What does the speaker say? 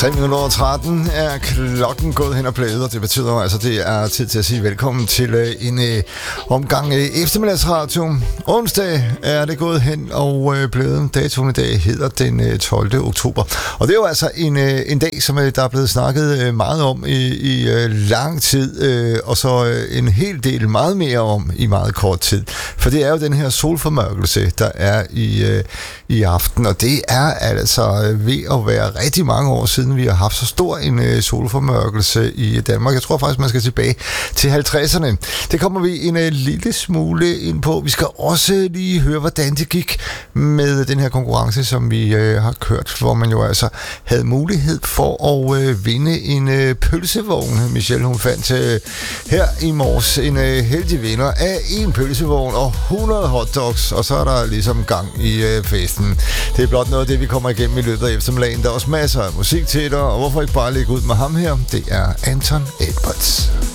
13 er klokken gået hen og blevet, og det betyder altså, det er tid til at sige velkommen til en omgang eftermiddagsradio. Onsdag er det gået hen og blevet. Datoen i dag hedder den 12. oktober. Og det er jo altså en dag, som der er blevet snakket meget om i lang tid, og så en hel del meget mere om i meget kort tid. For det er jo den her solformørkelse, der er i aften, og det er altså ved at være rigtig mange år siden, vi har haft så stor en solformørkelse i Danmark. Jeg tror faktisk, man skal tilbage til 50'erne. Det kommer vi en lille smule ind på. Vi skal også lige høre, hvordan det gik med den her konkurrence, som vi har kørt, hvor man jo altså havde mulighed for at vinde en pølsevogn. Michelle, hun fandt her i morges en heldig vinder af en pølsevogn og 100 hotdogs, og så er der ligesom gang i festen. Det er blot noget af det, vi kommer igennem i løbet af eftermiddagen. Der er også masser af musik til dig, og hvorfor ikke bare lægge ud med ham her? Det er Anton Edwards.